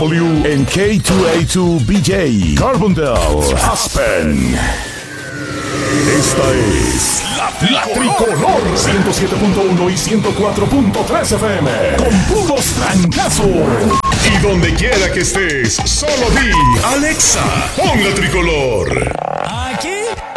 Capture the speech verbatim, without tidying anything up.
En K dos A dos B J, Carbondale, Aspen. Esta es la, la Tricolor ciento siete punto uno y ciento cuatro punto tres F M. Con puros trancazos. Y donde quiera que estés, solo di Alexa, pon la Tricolor. Aquí